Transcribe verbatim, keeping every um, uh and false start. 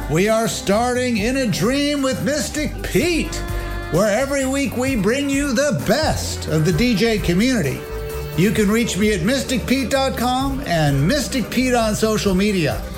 We are starting In a Dream with Mystic Pete, where every week we bring you the best of the D J community. You can reach me at mystic pete dot com and Mystic Pete on social media.